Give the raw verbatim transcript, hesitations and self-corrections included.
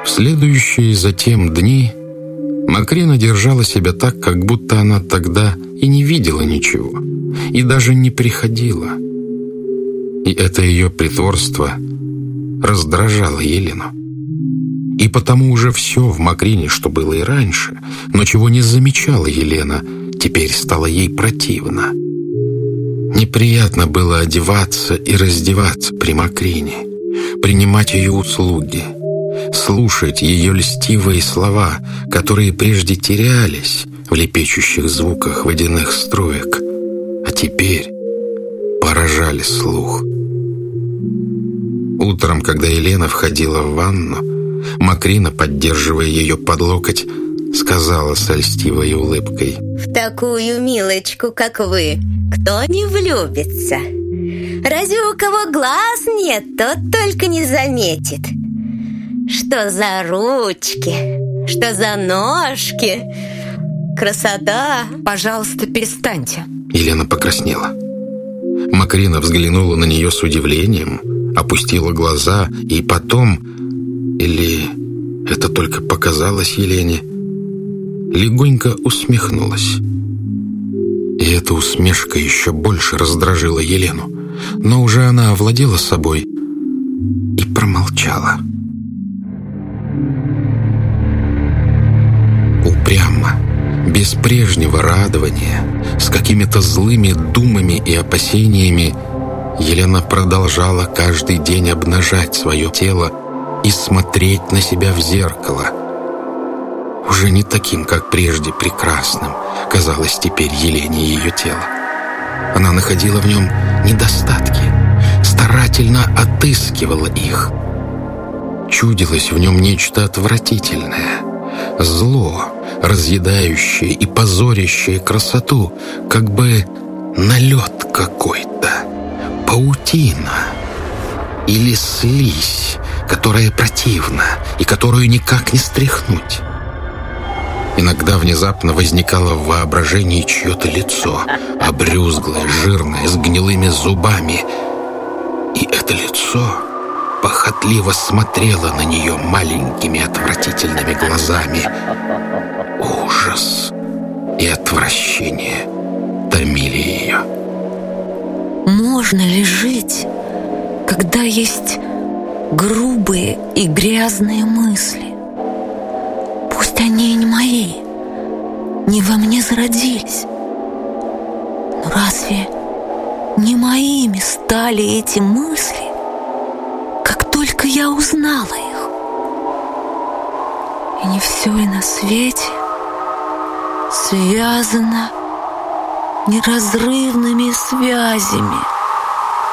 В следующие затем дни Макрина держала себя так, как будто она тогда и не видела ничего, и даже не приходила. И это ее притворство раздражало Елену. И потому уже все в Макрине, что было и раньше, но чего не замечала Елена, теперь стало ей противно. Неприятно было одеваться и раздеваться при Макрине, принимать ее услуги, слушать ее льстивые слова, которые прежде терялись в лепечущих звуках водяных струек, а теперь поражали слух. Утром, когда Елена входила в ванну, Макрина, поддерживая ее под локоть, сказала с льстивой улыбкой: «В такую милочку, как вы, кто не влюбится? Разве у кого глаз нет, тот только не заметит. Что за ручки, что за ножки, красота!» «Пожалуйста, перестаньте». Елена покраснела. Макрина взглянула на нее с удивлением, опустила глаза и потом, или это только показалось Елене, легонько усмехнулась. И эта усмешка еще больше раздражила Елену, но уже она овладела собой и промолчала. Упрямо, без прежнего радования, с какими-то злыми думами и опасениями, Елена продолжала каждый день обнажать свое тело и смотреть на себя в зеркало. Уже не таким, как прежде, прекрасным казалось теперь Елене ее тело. Она находила в нем недостатки, старательно отыскивала их. Чудилось в нем нечто отвратительное, зло, разъедающее и позорящее красоту, как бы налет какой-то, паутина или слизь, которая противна и которую никак не стряхнуть. Иногда внезапно возникало в воображении чье-то лицо, обрюзглое, жирное, с гнилыми зубами. И это лицо похотливо смотрело на нее маленькими отвратительными глазами. Ужас и отвращение томили ее. Можно ли жить, когда есть грубые и грязные мысли? Пусть они и не мои, не во мне зародились. Но разве не моими стали эти мысли, как только я узнала их? И не все ли на свете связано неразрывными связями?